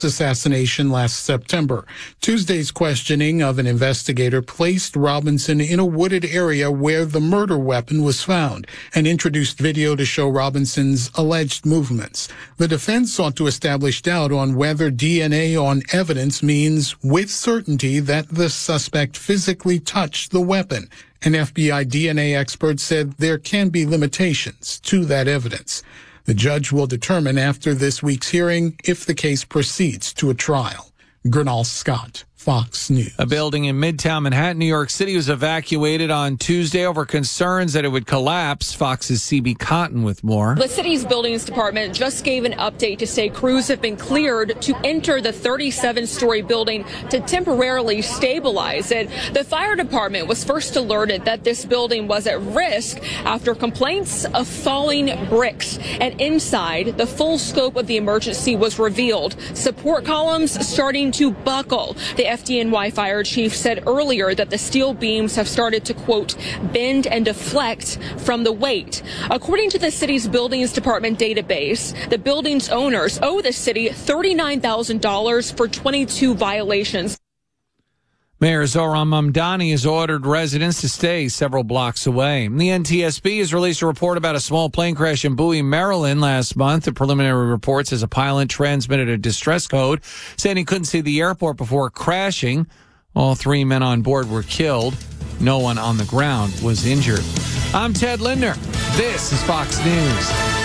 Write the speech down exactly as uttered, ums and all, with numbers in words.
assassination last September. Tuesday's questioning of an investigator placed Robinson in a wooded area where the murder weapon was found and introduced video to show Robinson's alleged movements. The defense sought to establish doubt on whether D N A on evidence means with certainty that the suspect physically touched the weapon. An F B I D N A expert said there can be limitations to that evidence. The judge will determine after this week's hearing if the case proceeds to a trial. Gernal Scott, Fox News. A building in Midtown Manhattan, New York City was evacuated on Tuesday over concerns that it would collapse. Fox's C B Cotton with more. The city's buildings department just gave an update to say crews have been cleared to enter the thirty-seven story building to temporarily stabilize it. The fire department was first alerted that this building was at risk after complaints of falling bricks. And inside, the full scope of the emergency was revealed. Support columns starting to buckle. The F D N Y fire chief said earlier that the steel beams have started to, quote, bend and deflect from the weight. According to the city's buildings department database, the building's owners owe the city thirty-nine thousand dollars for twenty-two violations. Mayor Zohran Mamdani has ordered residents to stay several blocks away. The N T S B has released a report about a small plane crash in Bowie, Maryland last month. The preliminary report says a pilot transmitted a distress code saying he couldn't see the airport before crashing. All three men on board were killed. No one on the ground was injured. I'm Ted Linder. This is Fox News.